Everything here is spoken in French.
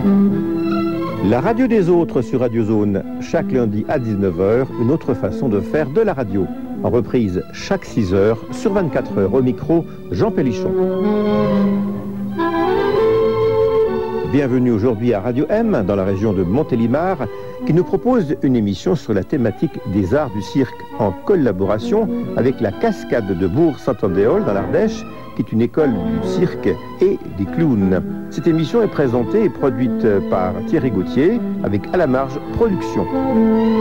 La radio des autres sur Radio Zone, chaque lundi à 19h, une autre façon de faire de la radio. En reprise chaque 6h sur 24 heures. Au micro, Jean Pélichon. Bienvenue aujourd'hui à Radio M, dans la région de Montélimar, qui nous propose une émission sur la thématique des arts du cirque, en collaboration avec la Cascade de Bourg-Saint-Andéol dans l'Ardèche, qui est une école du cirque et des clowns. Cette émission est présentée et produite par Thierry Gauthier avec À la Marge Productions.